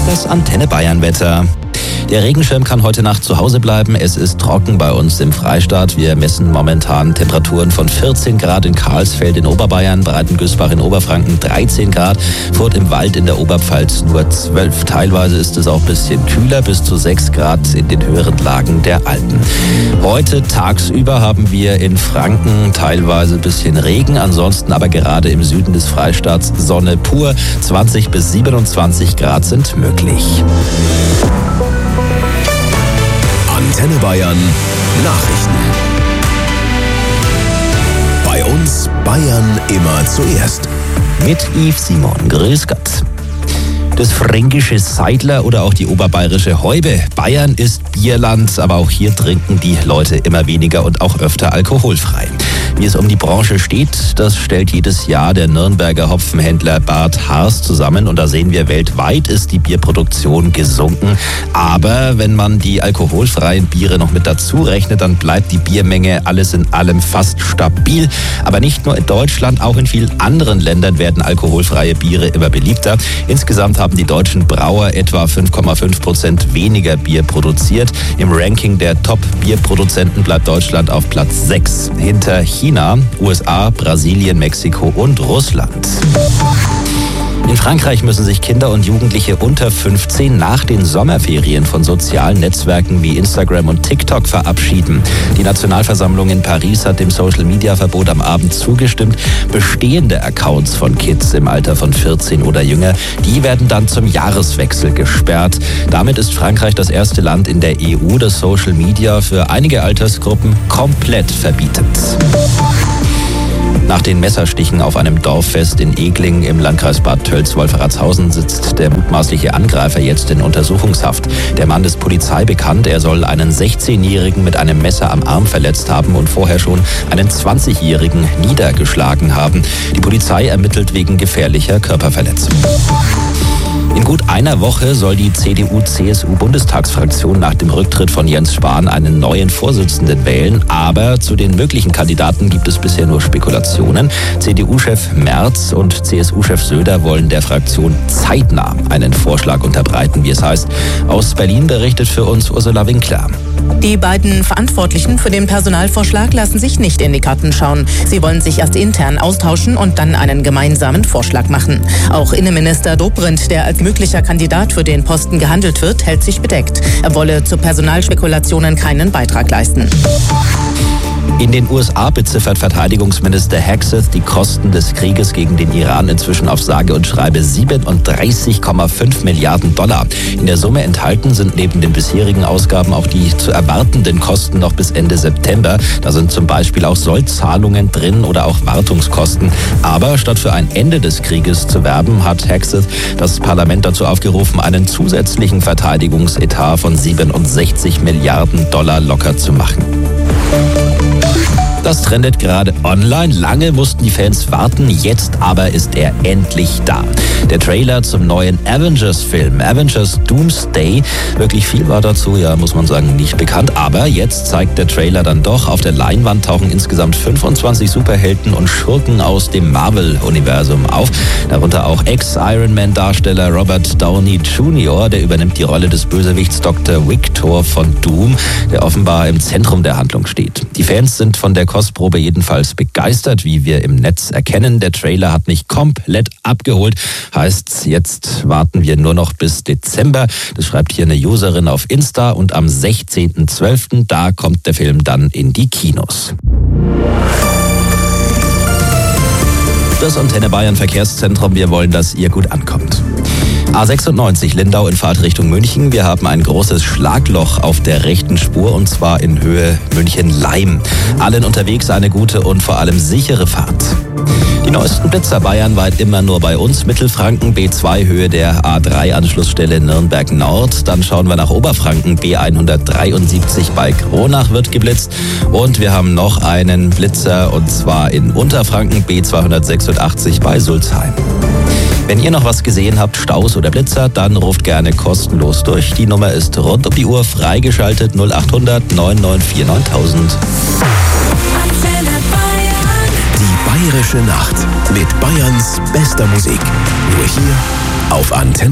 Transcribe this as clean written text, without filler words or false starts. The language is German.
Das Antenne Bayern Wetter. Der Regenschirm kann heute Nacht zu Hause bleiben. Es ist trocken bei uns im Freistaat. Wir messen momentan Temperaturen von 14 Grad in Karlsfeld in Oberbayern, Breitengüßbach in Oberfranken 13 Grad, Furth im Wald in der Oberpfalz nur 12. Teilweise ist es auch ein bisschen kühler, bis zu 6 Grad in den höheren Lagen der Alpen. Heute tagsüber haben wir in Franken teilweise ein bisschen Regen, ansonsten aber gerade im Süden des Freistaats Sonne pur. 20 bis 27 Grad sind möglich. Antenne Bayern Nachrichten. Bei uns Bayern immer zuerst. Mit Yves Simon. Grüß Gott. Das fränkische Seidler oder auch die oberbayerische Häube. Bayern ist Bierland, aber auch hier trinken die Leute immer weniger und auch öfter alkoholfrei. Wie es um die Branche steht, das stellt jedes Jahr der Nürnberger Hopfenhändler Bart Haas zusammen. Und da sehen wir, weltweit ist die Bierproduktion gesunken. Aber wenn man die alkoholfreien Biere noch mit dazu rechnet, dann bleibt die Biermenge alles in allem fast stabil. Aber nicht nur in Deutschland, auch in vielen anderen Ländern werden alkoholfreie Biere immer beliebter. Insgesamt haben die deutschen Brauer etwa 5,5% weniger Bier produziert. Im Ranking der Top-Bierproduzenten bleibt Deutschland auf Platz 6 hinter China, USA, Brasilien, Mexiko und Russland. In Frankreich müssen sich Kinder und Jugendliche unter 15 nach den Sommerferien von sozialen Netzwerken wie Instagram und TikTok verabschieden. Die Nationalversammlung in Paris hat dem Social-Media-Verbot am Abend zugestimmt. Bestehende Accounts von Kids im Alter von 14 oder jünger, die werden dann zum Jahreswechsel gesperrt. Damit ist Frankreich das erste Land in der EU, das Social-Media für einige Altersgruppen komplett verbietet. Nach den Messerstichen auf einem Dorffest in Egling im Landkreis Bad Tölz-Wolferatshausen sitzt der mutmaßliche Angreifer jetzt in Untersuchungshaft. Der Mann ist Polizei bekannt. Er soll einen 16-Jährigen mit einem Messer am Arm verletzt haben und vorher schon einen 20-Jährigen niedergeschlagen haben. Die Polizei ermittelt wegen gefährlicher Körperverletzung. In gut einer Woche soll die CDU-CSU-Bundestagsfraktion nach dem Rücktritt von Jens Spahn einen neuen Vorsitzenden wählen. Aber zu den möglichen Kandidaten gibt es bisher nur Spekulationen. CDU-Chef Merz und CSU-Chef Söder wollen der Fraktion zeitnah einen Vorschlag unterbreiten, wie es heißt. Aus Berlin berichtet für uns Ursula Winkler. Die beiden Verantwortlichen für den Personalvorschlag lassen sich nicht in die Karten schauen. Sie wollen sich erst intern austauschen und dann einen gemeinsamen Vorschlag machen. Auch Innenminister Dobrindt, der als möglicher Kandidat für den Posten gehandelt wird, hält sich bedeckt. Er wolle zu Personalspekulationen keinen Beitrag leisten. In den USA beziffert Verteidigungsminister Hegseth die Kosten des Krieges gegen den Iran inzwischen auf sage und schreibe 37,5 Milliarden $. In der Summe enthalten sind neben den bisherigen Ausgaben auch die zu erwartenden Kosten noch bis Ende September. Da sind zum Beispiel auch Sollzahlungen drin oder auch Wartungskosten. Aber statt für ein Ende des Krieges zu werben, hat Hegseth das Parlament dazu aufgerufen, einen zusätzlichen Verteidigungsetat von 67 Milliarden $ locker zu machen. Das trendet gerade online. Lange mussten die Fans warten, jetzt aber ist er endlich da. Der Trailer zum neuen Avengers-Film, Avengers Doomsday. Wirklich viel war dazu, ja, muss man sagen, nicht bekannt. Aber jetzt zeigt der Trailer dann doch, auf der Leinwand tauchen insgesamt 25 Superhelden und Schurken aus dem Marvel-Universum auf. Darunter auch Ex-Iron-Man-Darsteller Robert Downey Jr., der übernimmt die Rolle des Bösewichts Dr. Victor von Doom, der offenbar im Zentrum der Handlung steht. Die Fans sind von der Kostprobe jedenfalls begeistert, wie wir im Netz erkennen. Der Trailer hat mich komplett abgeholt. Heißt, jetzt warten wir nur noch bis Dezember. Das schreibt hier eine Userin auf Insta. Und am 16.12., da kommt der Film dann in die Kinos. Das Antenne Bayern Verkehrszentrum. Wir wollen, dass ihr gut ankommt. A96 Lindau in Fahrtrichtung München. Wir haben ein großes Schlagloch auf der rechten Spur und zwar in Höhe München-Leim. Allen unterwegs eine gute und vor allem sichere Fahrt. Die neuesten Blitzer bayernweit immer nur bei uns. Mittelfranken B2 Höhe der A3 Nürnberg Nord. Dann schauen wir nach Oberfranken B173 bei Kronach wird geblitzt. Und wir haben noch einen Blitzer und zwar in Unterfranken B286 bei Sulzheim. Wenn ihr noch was gesehen habt, Staus oder Blitzer, dann ruft gerne kostenlos durch. Die Nummer ist rund um die Uhr freigeschaltet 0800 994 9000. Die bayerische Nacht mit Bayerns bester Musik. Nur hier auf Antenne.